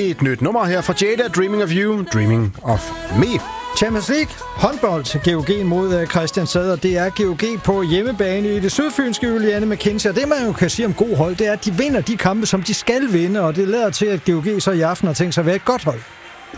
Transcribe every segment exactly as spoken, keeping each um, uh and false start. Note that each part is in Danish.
et nyt nummer her fra Jada, Dreaming of You, Dreaming of Me. Champions League, håndbold, G O G mod Kristianstad, og det er G O G på hjemmebane i det sydfynske, Juliane McKinsey. Og det, man jo kan sige om god hold, det er, at de vinder de kampe, som de skal vinde, og det lader til, at G O G så i aften har tænkt sig at være et godt hold.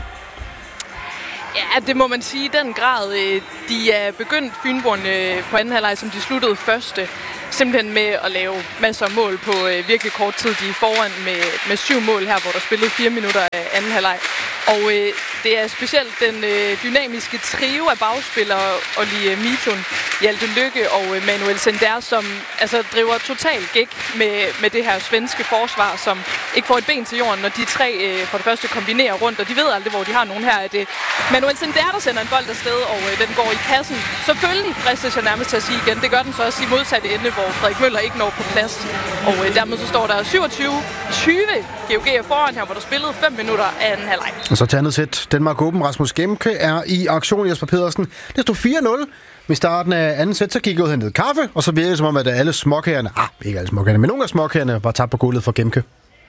Ja, det må man sige i den grad. De er begyndt Fynboerne på anden halvleg, som de sluttede første. Simpelthen med at lave masser af mål på virkelig kort tid. De er foran med, med syv mål her, hvor der spillede fire minutter af anden halvleg. Og øh, det er specielt den øh, dynamiske trio af bagspillere, Olli Mitun, Hjalte Lykke og øh, Manuel Sender, som altså, driver totalt gæk med, med det her svenske forsvar, som ikke får et ben til jorden, når de tre øh, for det første kombinerer rundt, og de ved aldrig, hvor de har nogen her. Er det Manuel Sender, der sender en bold afsted, og øh, den går i kassen. Selvfølgelig fristes jeg nærmest til at sige igen. Det gør den så også i modsatte ende, hvor Frederik Møller ikke når på plads. Og øh, dermed så står der syvogtyve tyve G O G foran her, hvor der spillede fem minutter af anden halvleg. Og så til andet sæt. Danmark Open. Rasmus Gemke er i aktion. Jesper Pedersen. Det stod fire nul. Ved starten af anden sæt, så gik ud hentet kaffe, og så virkede det som om, at alle småkagerne, ah, ikke alle småkagerne, men nogle af småkagerne var tabt på gulvet for Gemke.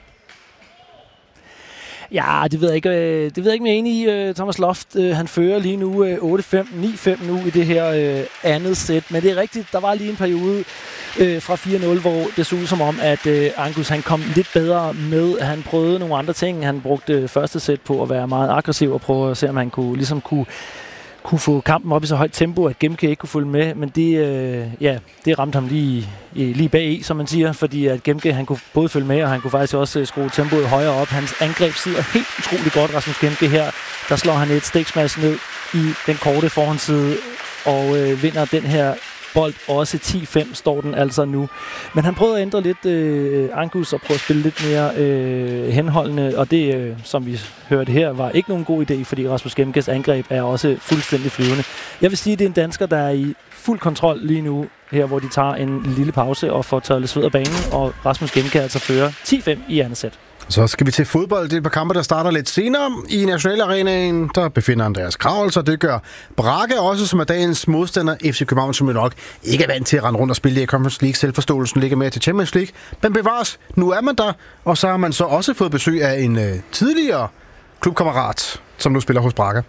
Ja, det ved jeg ikke, det ved jeg ikke mere enig i. Thomas Loft, han fører lige nu otte fem, ni fem nu i det her andet sæt. Men det er rigtigt, der var lige en periode fra fire nul, hvor det så ud som om, at Angus han kom lidt bedre med. Han prøvede nogle andre ting. Han brugte første sæt på at være meget aggressiv og prøve at se, om han kunne, ligesom kunne, kunne få kampen op i så højt tempo, at Gemke ikke kunne følge med. Men det, øh, ja, det ramte ham lige, lige bag i, som man siger, fordi at Gemke han kunne både følge med, og han kunne faktisk også skrue tempoet højere op. Hans angreb sidder helt utroligt godt, Rasmus Gemke her. Der slår han et stiksmads ned i den korte forhåndsside og øh, vinder den her bold. Også ti fem står den altså nu. Men han prøvede at ændre lidt øh, Angus og prøve at spille lidt mere øh, henholdende, og det, øh, som vi hørte her, var ikke nogen god idé, fordi Rasmus Gemkes angreb er også fuldstændig flyvende. Jeg vil sige, at det er en dansker, der er i fuld kontrol lige nu, her hvor de tager en lille pause og får taget lidt sved af banen, og Rasmus Gemke altså fører ti fem i andet sæt. Så skal vi til fodbold. Det er et par kampe, der starter lidt senere. I Nationalarenaen, der befinder Andreas Kravl, så det gør Braga også, som er dagens modstander, F C København, som jo nok ikke er vant til at rende rundt og spille i Conference League. Selvforståelsen ligger mere til Champions League. Men bevares, nu er man der, og så har man så også fået besøg af en øh, tidligere klubkammerat, som nu spiller hos Braga.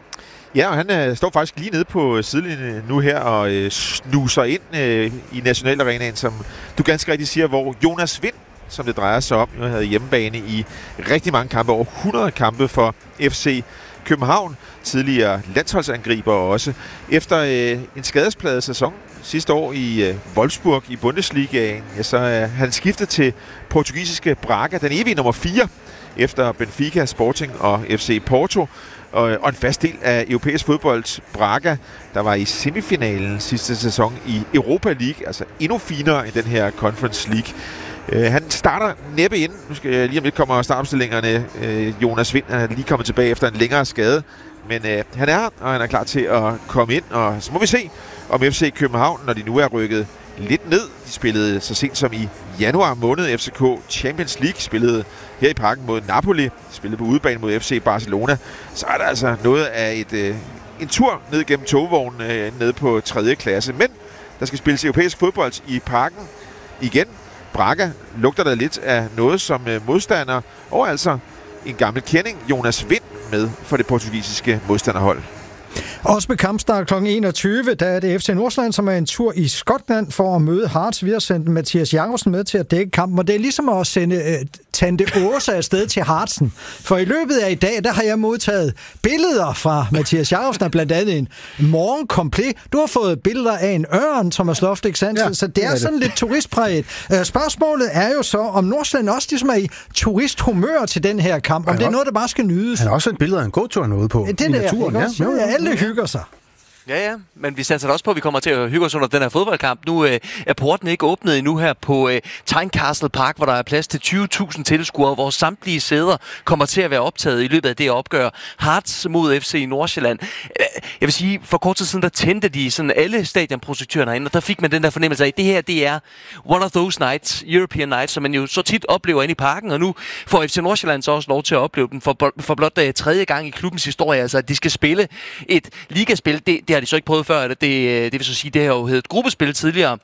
Ja, og han øh, står faktisk lige nede på sidelinjen nu her og øh, snuser ind øh, i Nationalarenaen, som du ganske rigtigt siger, hvor Jonas Vind, som det drejer sig om, jo havde hjemmebane i rigtig mange kampe, over hundrede kampe for F C København, tidligere landsholdsangriber også. Efter øh, en skadespladet sæson sidste år i øh, Wolfsburg i Bundesligaen, ja, så er øh, han skiftet til portugisiske Braga, den evige nummer fire, efter Benfica, Sporting og F C Porto, og, og en fast del af europæisk fodbold. Braga, der var i semifinalen sidste sæson i Europa League, altså endnu finere end den her Conference League. Uh, han starter næppe ind. Nu skal jeg lige om lidt kommer startopstillingerne. Uh, Jonas Vind er lige kommet tilbage efter en længere skade. Men uh, han er her, og han er klar til at komme ind. Og så må vi se, om F C København, når de nu er rykket lidt ned. De spillede så sent som i januar måned F C K Champions League. Spillede her i parken mod Napoli. Spillede på udebane mod F C Barcelona. Så er der altså noget af et, uh, en tur ned gennem togvognen uh, ned på tredje klasse. Men der skal spilles europæisk fodbold i parken igen. Braga lugter der lidt af noget som modstander, og altså en gammel kending, Jonas Vind, med for det portugisiske modstanderhold. Også med kampstart klokken enogtyve, der er det F C Nordsjælland, som er en tur i Skotland for at møde Hearts. Vi har sendt Mathias Jacobsen med til at dække kampen, og det er ligesom at sende uh, Tante Åsa afsted til Heartsen. For i løbet af i dag, der har jeg modtaget billeder fra Mathias Jacobsen, blandt andet en morgenkomplet. Du har fået billeder af en ørn, Thomas Loft, ikke sandt? Ja, så det er, det er sådan det. Lidt turistpræget. Uh, spørgsmålet er jo så, om Nordsjælland også ligesom er i turisthumør til den her kamp, om det er noget, der bare skal nydes. Han har også et billede af en gåtur noget på det i der, naturen. Ja. Jo, ja, alle hygger sig. Ja, ja, men vi satser også på, at vi kommer til at hygge os under den her fodboldkamp. Nu øh, er porten ikke åbnet endnu her på øh, Tynecastle Park, hvor der er plads til tyve tusind tilskuere, hvor samtlige sæder kommer til at være optaget i løbet af det opgør. Hearts mod F C Nordsjælland. Jeg vil sige, for kort tid siden, der tændte de sådan alle stadionprojektørerne herinde, og der fik man den der fornemmelse af, at det her, det er one of those nights, European nights, som man jo så tit oplever inde i parken, og nu får F C Nordsjælland så også lov til at opleve den for, for blot uh, tredje gang i klubbens historie, altså at de skal spille et ligaspil. Det, det har de så ikke prøvet før. Det, det vil så sige, det har jo heddet gruppespil tidligere.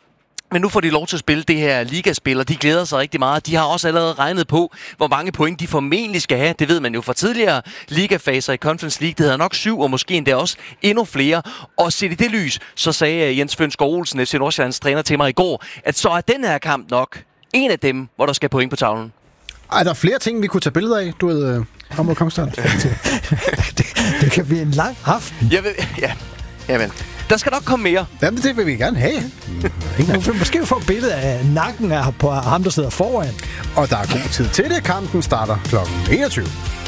Men nu får de lov til at spille det her ligaspil, og de glæder sig rigtig meget. De har også allerede regnet på, hvor mange point de formentlig skal have. Det ved man jo fra tidligere ligafaser i Conference League. Det hedder nok syv, og måske endda også endnu flere. Og set i det lys, så sagde Jens Fønsgaard Olsen, F C Nordsjællands træner, til mig i går, at så er den her kamp nok en af dem, hvor der skal point på tavlen. Er der flere ting, vi kunne tage billeder af? Du ved, øh, ham mod Kongstad. det, det kan blive en lang aften. Jeg ved, ja, jamen. Der skal nok komme mere. Jamen, det vil vi gerne have. Du vil måske få et billede af nakken af på ham, der sidder foran. Og der er god tid til det. Kampen starter klokken enogtyve.